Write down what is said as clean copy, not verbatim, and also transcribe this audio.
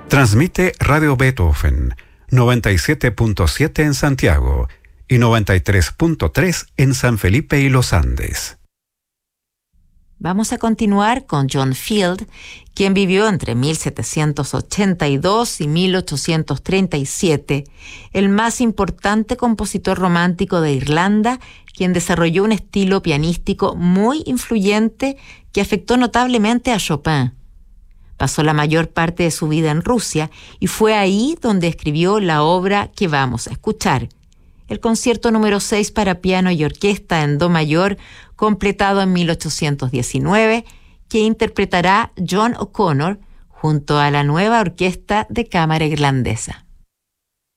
Transmite Radio Beethoven, 97.7 en Santiago y 93.3 en San Felipe y Los Andes. Vamos a continuar con John Field, quien vivió entre 1782 y 1837, el más importante compositor romántico de Irlanda, quien desarrolló un estilo pianístico muy influyente que afectó notablemente a Chopin. Pasó la mayor parte de su vida en Rusia y fue ahí donde escribió la obra que vamos a escuchar, el concierto número 6 para piano y orquesta en do mayor, completado en 1819, que interpretará John O'Connor junto a la nueva orquesta de cámara irlandesa.